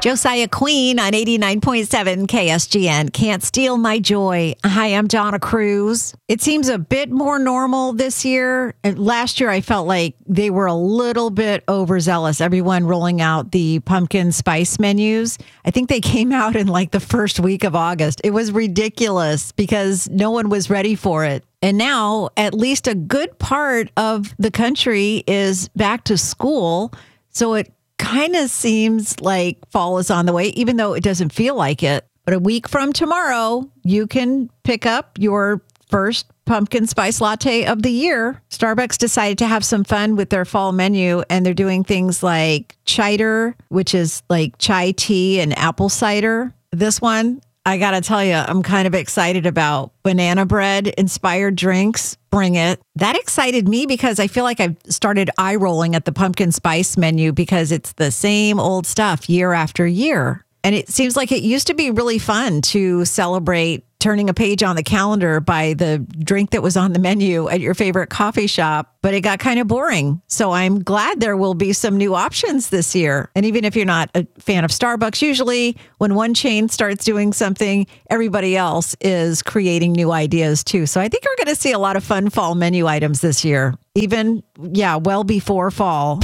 Josiah Queen on 89.7 KSGN. Can't steal my joy. Hi, I'm Donna Cruz. It seems a bit more normal this year. Last year, I felt like they were a little bit overzealous. Everyone rolling out the pumpkin spice menus. I think they came out in like the first week of August. It was ridiculous because no one was ready for it. And now at least a good part of the country is back to school. So it kind of seems like fall is on the way, even though it doesn't feel like it. But a week from tomorrow, you can pick up your first pumpkin spice latte of the year. Starbucks decided to have some fun with their fall menu, and they're doing things like cider, which is like chai tea and apple cider. This one, I got to tell you, I'm kind of excited about. Banana bread inspired drinks. Bring it. That excited me because I feel like I've started eye rolling at the pumpkin spice menu because it's the same old stuff year after year. And it seems like it used to be really fun to celebrate turning a page on the calendar by the drink that was on the menu at your favorite coffee shop, but it got kind of boring. So I'm glad there will be some new options this year. And even if you're not a fan of Starbucks, usually when one chain starts doing something, everybody else is creating new ideas too. So I think we're going to see a lot of fun fall menu items this year, even, well before fall.